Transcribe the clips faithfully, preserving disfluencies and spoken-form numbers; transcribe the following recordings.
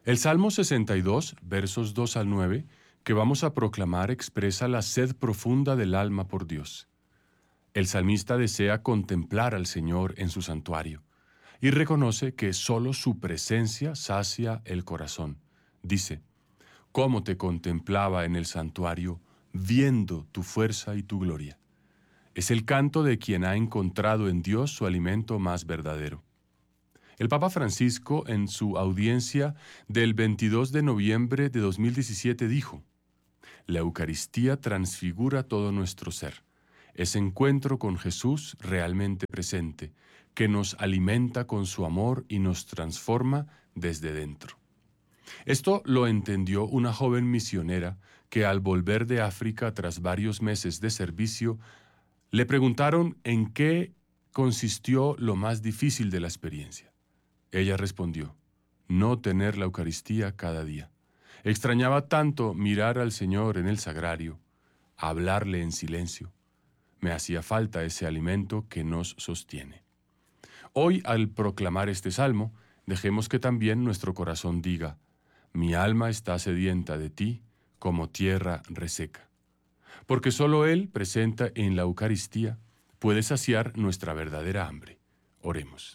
El Salmo sesenta y dos, versos dos al nueve, que vamos a proclamar expresa la sed profunda del alma por Dios. El salmista desea contemplar al Señor en su santuario y reconoce que solo su presencia sacia el corazón. Dice: «Cómo te contemplaba en el santuario, viendo tu fuerza y tu gloria». Es el canto de quien ha encontrado en Dios su alimento más verdadero. El Papa Francisco, en su audiencia del veintidós de noviembre de dos mil diecisiete, dijo: «La Eucaristía transfigura todo nuestro ser. Es encuentro con Jesús realmente presente, que nos alimenta con su amor y nos transforma desde dentro». Esto lo entendió una joven misionera que, al volver de África tras varios meses de servicio, le preguntaron en qué consistió lo más difícil de la experiencia. Ella respondió: «No tener la Eucaristía cada día. Extrañaba tanto mirar al Señor en el sagrario, hablarle en silencio. Me hacía falta ese alimento que nos sostiene». Hoy, al proclamar este salmo, dejemos que también nuestro corazón diga: «Mi alma está sedienta de ti, como tierra reseca». Porque solo Él, presente en la Eucaristía, puede saciar nuestra verdadera hambre. Oremos.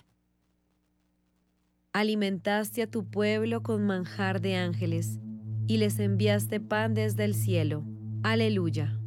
Alimentaste a tu pueblo con manjar de ángeles, y les enviaste pan desde el cielo. Aleluya.